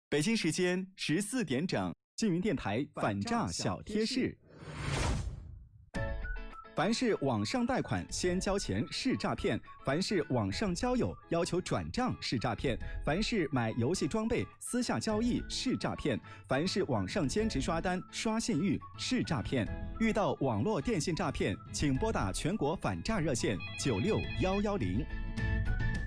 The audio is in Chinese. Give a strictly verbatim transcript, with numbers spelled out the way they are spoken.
北京时间十四点整，缙云电台反诈小贴士。凡是网上贷款先交钱是诈骗，凡是网上交友要求转账是诈骗，凡是买游戏装备私下交易是诈骗，凡是网上兼职刷单刷信誉是诈骗。遇到网络电信诈骗，请拨打全国反诈热线九六幺幺零。